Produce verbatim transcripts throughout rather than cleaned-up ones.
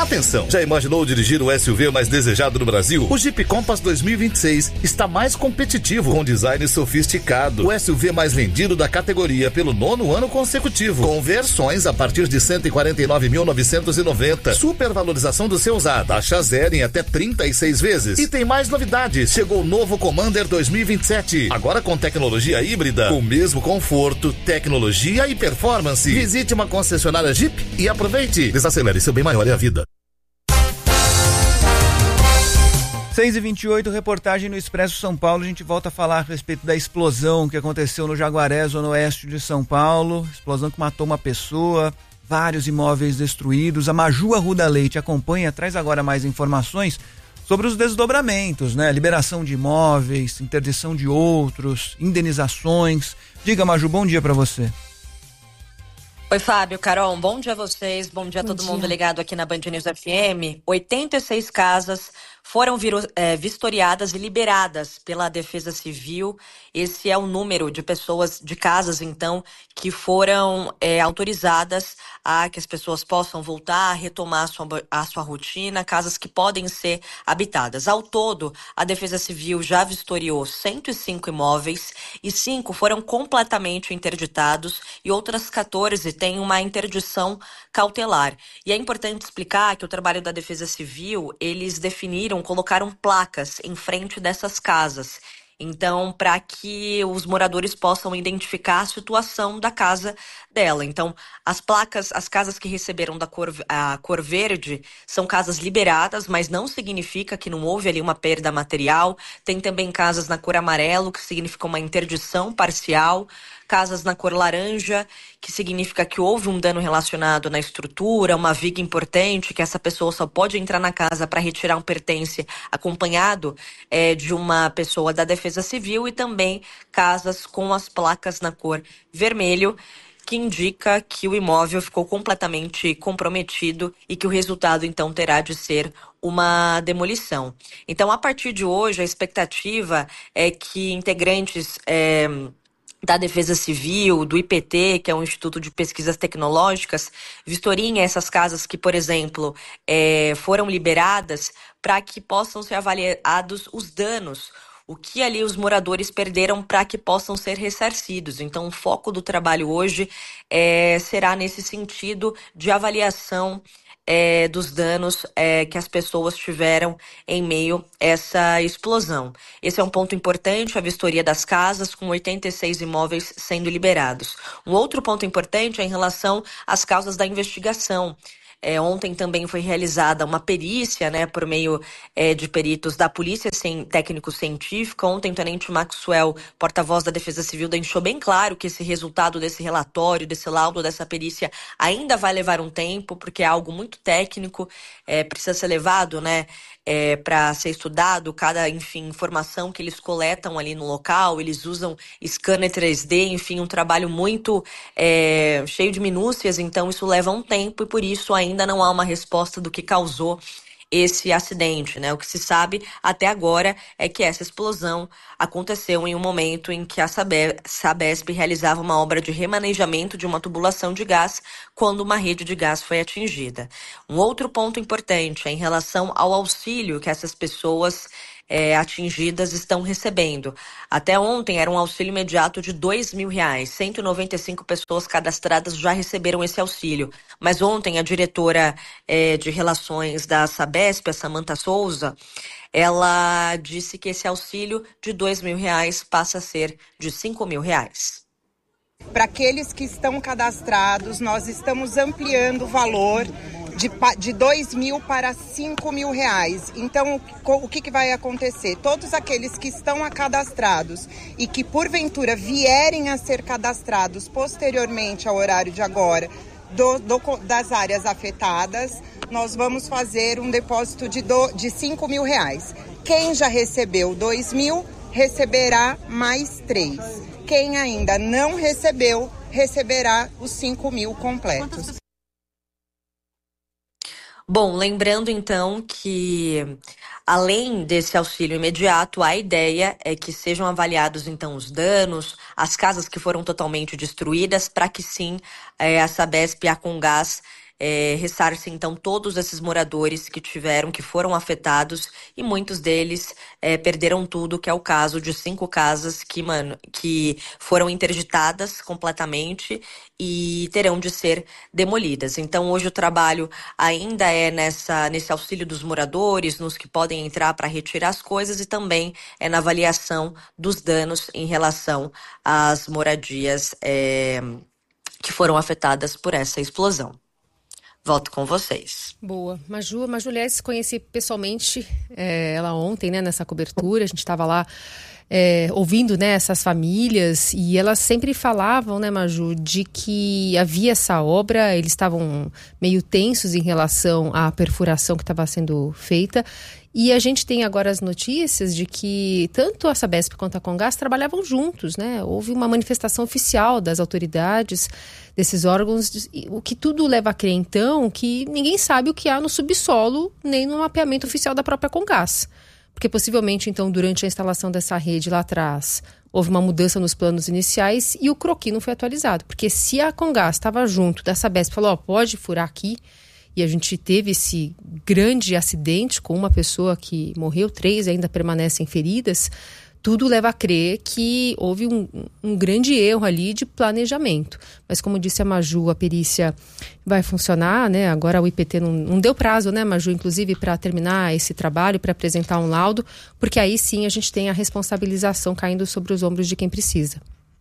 Atenção, já imaginou dirigir o S U V mais desejado no Brasil? O Jeep Compass dois mil e vinte e seis está mais competitivo, com design sofisticado. O S U V mais vendido da categoria pelo nono ano consecutivo, com versões a partir de cento e quarenta e nove mil novecentos e noventa. Supervalorização do seu usado, taxa zero em até trinta e seis vezes. E tem mais novidades. Chegou o novo Commander dois mil e vinte e sete, agora com tecnologia híbrida, com o mesmo conforto, tecnologia e performance. Visite uma concessionária Jeep e aproveite. Desacelere, seu bem maior é a vida. seis e vinte e oito, reportagem no Expresso São Paulo. A gente volta a falar a respeito da explosão que aconteceu no Jaguaré, zona oeste de São Paulo. Explosão que matou uma pessoa, vários imóveis destruídos. A Maju Arruda Leite acompanha, traz agora mais informações sobre os desdobramentos, né? Liberação de imóveis, interdição de outros, indenizações. Diga, Maju, bom dia para você. Oi, Fábio, Carol, bom dia a vocês, bom dia a todo mundo ligado aqui na Band News F M. oitenta e seis casas foram viro, é, vistoriadas e liberadas pela Defesa Civil. Esse é o número de pessoas, de casas, então, que foram é, autorizadas a que as pessoas possam voltar a retomar a sua, a sua rotina, casas que podem ser habitadas. Ao todo, a Defesa Civil já vistoriou cento e cinco imóveis e cinco foram completamente interditados e outras quatorze têm uma interdição cautelar. E é importante explicar que o trabalho da Defesa Civil, eles definiram, colocaram placas em frente dessas casas. Então, para que os moradores possam identificar a situação da casa dela. Então, as placas, as casas que receberam da cor, a cor verde são casas liberadas, mas não significa que não houve ali uma perda material. Tem também casas na cor amarelo, que significa uma interdição parcial. Casas na cor laranja, que significa que houve um dano relacionado na estrutura, uma viga importante, que essa pessoa só pode entrar na casa para retirar um pertence acompanhado é, de uma pessoa da Defesa Civil, e também casas com as placas na cor vermelho, que indica que o imóvel ficou completamente comprometido e que o resultado, então, terá de ser uma demolição. Então, a partir de hoje, a expectativa é que integrantes É, da Defesa Civil, do I P T, que é um Instituto de Pesquisas Tecnológicas, vistoriem essas casas que, por exemplo, é, foram liberadas, para que possam ser avaliados os danos, o que ali os moradores perderam, para que possam ser ressarcidos. Então, o foco do trabalho hoje é, será nesse sentido de avaliação É, dos danos é, que as pessoas tiveram em meio a essa explosão. Esse é um ponto importante, a vistoria das casas, com oitenta e seis imóveis sendo liberados. Um outro ponto importante é em relação às causas da investigação. É, ontem também foi realizada uma perícia, né, por meio é, de peritos da Polícia Cien- Técnico-Científica. Ontem o Tenente Maxwell, porta-voz da Defesa Civil, deixou bem claro que esse resultado desse relatório, desse laudo, dessa perícia, ainda vai levar um tempo, porque é algo muito técnico, é, precisa ser levado, né, é, para ser estudado cada, enfim, informação que eles coletam ali no local. Eles usam scanner três D, enfim, um trabalho muito é, cheio de minúcias, então isso leva um tempo e por isso ainda não há uma resposta do que causou esse acidente, né? O que se sabe até agora é que essa explosão aconteceu em um momento em que a Sabe- Sabesp realizava uma obra de remanejamento de uma tubulação de gás quando uma rede de gás foi atingida. Um outro ponto importante é em relação ao auxílio que essas pessoas é, atingidas estão recebendo. Até ontem era um auxílio imediato de dois mil reais. cento e noventa e cinco pessoas cadastradas já receberam esse auxílio. Mas ontem a diretora é, de relações da Sabesp, a Samantha Souza, ela disse que esse auxílio de dois mil reais passa a ser de cinco mil reais. Para aqueles que estão cadastrados, nós estamos ampliando o valor de, de dois mil para cinco mil reais. Então, o que, que vai acontecer? Todos aqueles que estão cadastrados e que, porventura, vierem a ser cadastrados posteriormente ao horário de agora, do, do, das áreas afetadas, nós vamos fazer um depósito de, do, de cinco mil reais. Quem já recebeu dois mil, receberá mais três. Quem ainda não recebeu, receberá os cinco mil completos. Bom, lembrando então que, além desse auxílio imediato, a ideia é que sejam avaliados então os danos, as casas que foram totalmente destruídas, para que sim é, a Sabesp e a Comgás é, ressarce então todos esses moradores que tiveram, que foram afetados, e muitos deles é, perderam tudo, que é o caso de cinco casas que, mano, que foram interditadas completamente e terão de ser demolidas. Então hoje o trabalho ainda é nessa, nesse auxílio dos moradores, nos que podem entrar para retirar as coisas, e também é na avaliação dos danos em relação às moradias é, que foram afetadas por essa explosão. Volto com vocês. Boa. Maju, Maju, aliás, conheci pessoalmente é, ela ontem, né, nessa cobertura. A gente estava lá é, ouvindo, né, essas famílias, e elas sempre falavam, né, Maju, de que havia essa obra, eles estavam meio tensos em relação à perfuração que estava sendo feita. E a gente tem agora as notícias de que tanto a Sabesp quanto a Comgás trabalhavam juntos, né? Houve uma manifestação oficial das autoridades, desses órgãos, o que tudo leva a crer, então, que ninguém sabe o que há no subsolo, nem no mapeamento oficial da própria Comgás. Porque possivelmente, então, durante a instalação dessa rede lá atrás, houve uma mudança nos planos iniciais e o croquis não foi atualizado. Porque se a Comgás estava junto da Sabesp e falou, ó, pode furar aqui, e a gente teve esse grande acidente com uma pessoa que morreu, três ainda permanecem feridas, tudo leva a crer que houve um, um grande erro ali de planejamento. Mas como disse a Maju, a perícia vai funcionar, né? Agora o I P T não, não deu prazo, né, Maju, inclusive para terminar esse trabalho, para apresentar um laudo, porque aí sim a gente tem a responsabilização caindo sobre os ombros de quem precisa.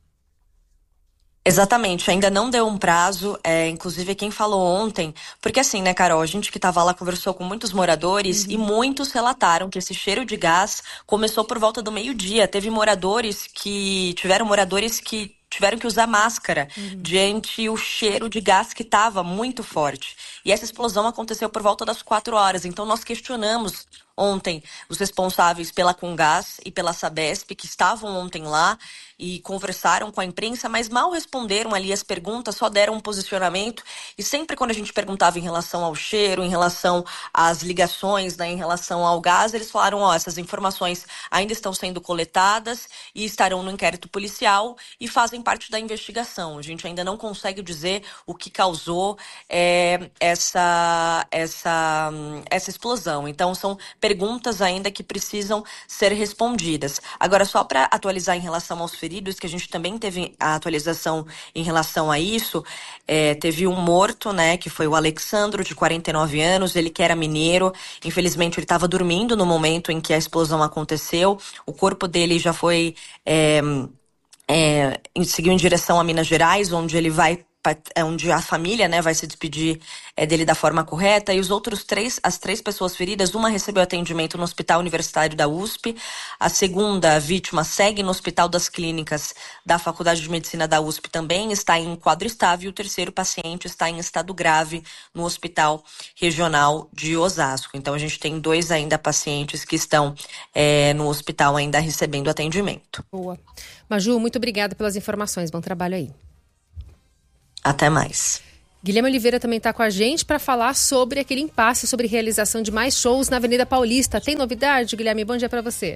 Exatamente, ainda não deu um prazo, é, inclusive quem falou ontem, porque assim, né, Carol, a gente que estava lá conversou com muitos moradores, uhum, e muitos relataram que esse cheiro de gás começou por volta do meio-dia. Teve moradores que, tiveram moradores que tiveram que usar máscara, uhum, diante o cheiro de gás que estava muito forte. E essa explosão aconteceu por volta das quatro horas, então nós questionamos ontem os responsáveis pela Comgás e pela Sabesp, que estavam ontem lá e conversaram com a imprensa, mas mal responderam ali as perguntas, só deram um posicionamento. E sempre quando a gente perguntava em relação ao cheiro, em relação às ligações, né, em relação ao gás, eles falaram, ó, essas informações ainda estão sendo coletadas e estarão no inquérito policial e fazem parte da investigação. A gente ainda não consegue dizer o que causou é, essa, essa, essa explosão. Então são perguntas ainda que precisam ser respondidas. Agora, só para atualizar em relação aos feridos, que a gente também teve a atualização em relação a isso, é, teve um morto, né, que foi o Alexandro, de quarenta e nove anos, ele que era mineiro, infelizmente ele estava dormindo no momento em que a explosão aconteceu, o corpo dele já foi, é, é, seguiu em direção a Minas Gerais, onde ele vai onde a família, né, vai se despedir é, dele da forma correta. E os outros três, as três pessoas feridas, uma recebeu atendimento no Hospital Universitário da U S P, a segunda vítima segue no Hospital das Clínicas da Faculdade de Medicina da U S P, também está em quadro estável, e o terceiro paciente está em estado grave no Hospital Regional de Osasco. Então a gente tem dois ainda pacientes que estão é, no hospital ainda recebendo atendimento. Boa. Maju, muito obrigada pelas informações, bom trabalho aí. Até mais. Guilherme Oliveira também está com a gente para falar sobre aquele impasse sobre realização de mais shows na Avenida Paulista. Tem novidade, Guilherme? Bom dia para você.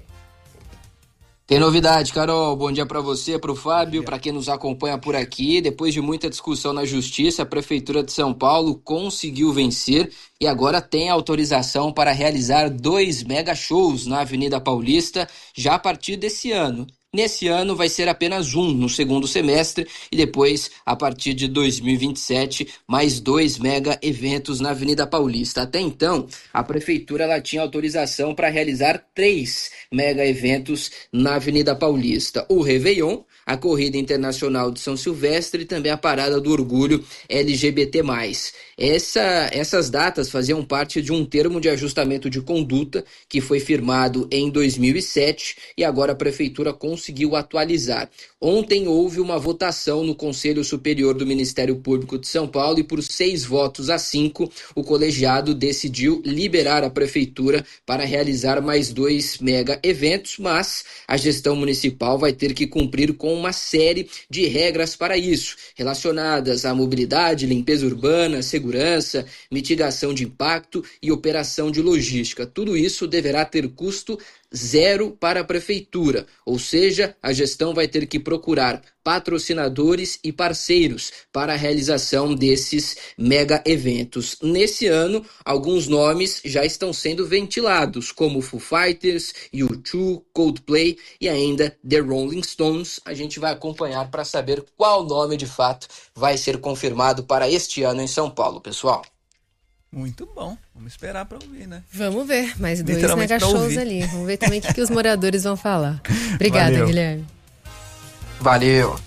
Tem novidade, Carol. Bom dia para você, para o Fábio, para quem nos acompanha por aqui. Depois de muita discussão na Justiça, a Prefeitura de São Paulo conseguiu vencer e agora tem autorização para realizar dois mega shows na Avenida Paulista já a partir desse ano. Nesse ano vai ser apenas um no segundo semestre e depois, a partir de dois mil e vinte e sete, mais dois mega eventos na Avenida Paulista. Até então, a Prefeitura ela tinha autorização para realizar três mega eventos na Avenida Paulista. O Réveillon, a Corrida Internacional de São Silvestre e também a Parada do Orgulho L G B T mais. Essa, essas datas faziam parte de um termo de ajustamento de conduta que foi firmado em dois mil e sete e agora a Prefeitura conseguiu atualizar. Ontem houve uma votação no Conselho Superior do Ministério Público de São Paulo e por seis votos a cinco, o colegiado decidiu liberar a Prefeitura para realizar mais dois mega eventos, mas a gestão municipal vai ter que cumprir com uma série de regras para isso, relacionadas à mobilidade, limpeza urbana, segurança segurança, mitigação de impacto e operação de logística. Tudo isso deverá ter custo zero para a prefeitura, ou seja, a gestão vai ter que procurar patrocinadores e parceiros para a realização desses mega eventos. Nesse ano, alguns nomes já estão sendo ventilados, como Foo Fighters, U dois, Coldplay e ainda The Rolling Stones. A gente vai acompanhar para saber qual nome de fato vai ser confirmado para este ano em São Paulo, pessoal. Muito bom, vamos esperar para ouvir, né? Vamos ver, mais dois mega shows ali. Vamos ver também o que, que os moradores vão falar. Obrigada, Valeu. Guilherme. Valeu.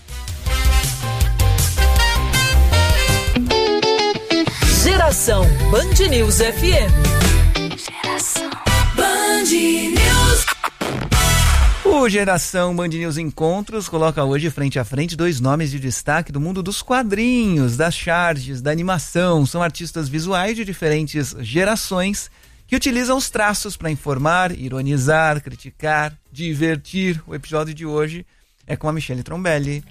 Geração Band News F M. Geração Band News. O Geração Band News Encontros coloca hoje frente a frente dois nomes de destaque do mundo dos quadrinhos, das charges, da animação. São artistas visuais de diferentes gerações que utilizam os traços para informar, ironizar, criticar, divertir. O episódio de hoje é com a Michele Trombelli.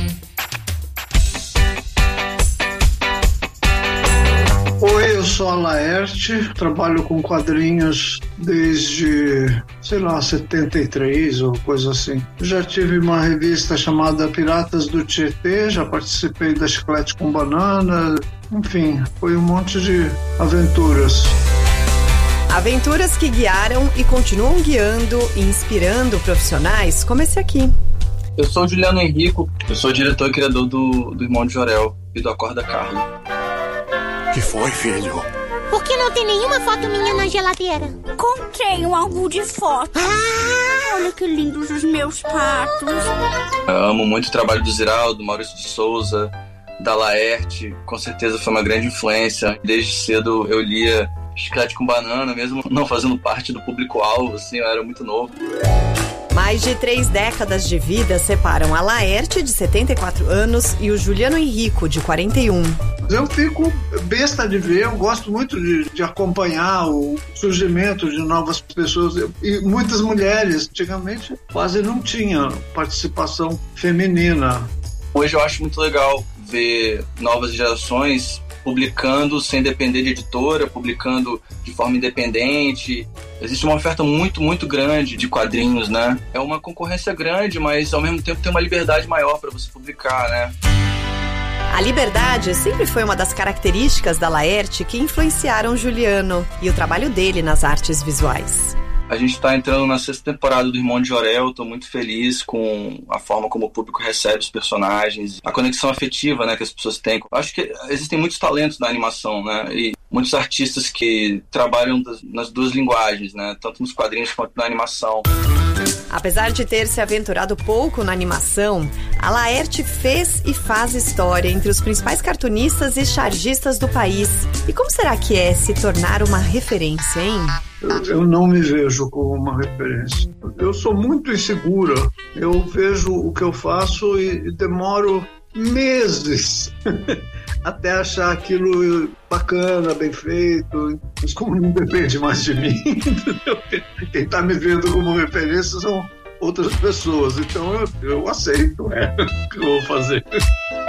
Oi, eu sou a Laerte, trabalho com quadrinhos desde, sei lá, setenta e três ou coisa assim. Já tive uma revista chamada Piratas do Tietê, já participei da Chiclete com Banana, enfim, foi um monte de aventuras. Aventuras que guiaram e continuam guiando e inspirando profissionais como esse aqui. Eu sou o Juliano Henrico, eu sou diretor e criador do, do Irmão de Jorel e do Acorda Carlo. Que foi, filho? Por que não tem nenhuma foto minha na geladeira? Encontrei um álbum de fotos. Ah, olha que lindos os meus patos. Eu amo muito o trabalho do Ziraldo, Maurício de Souza, da Laerte. Com certeza foi uma grande influência. Desde cedo eu lia Chiclete com Banana, mesmo não fazendo parte do público-alvo, assim, eu era muito novo. Mais de três décadas de vida separam a Laerte, de setenta e quatro anos, e o Juliano Henrico, de quarenta e um. Eu fico besta de ver, eu gosto muito de, de acompanhar o surgimento de novas pessoas e muitas mulheres. Antigamente quase não tinha participação feminina. Hoje eu acho muito legal ver novas gerações publicando sem depender de editora, publicando de forma independente. Existe uma oferta muito, muito grande de quadrinhos, né? É uma concorrência grande, mas ao mesmo tempo tem uma liberdade maior para você publicar, né? A liberdade sempre foi uma das características da Laerte que influenciaram Juliano e o trabalho dele nas artes visuais. A gente está entrando na sexta temporada do Irmão de Jorel, estou muito feliz com a forma como o público recebe os personagens, a conexão afetiva, né, que as pessoas têm. Acho que existem muitos talentos na animação, né, e muitos artistas que trabalham das, nas duas linguagens, né, tanto nos quadrinhos quanto na animação. Apesar de ter se aventurado pouco na animação, a Laerte fez e faz história entre os principais cartunistas e chargistas do país. E como será que é se tornar uma referência, hein? Eu, eu não me vejo como uma referência. Eu sou muito insegura. Eu vejo o que eu faço e, e demoro meses até achar aquilo bacana, bem feito. Mas como não depende mais de mim, entendeu? Quem está me vendo como referência são outras pessoas. Então eu, eu aceito, é o que eu vou fazer.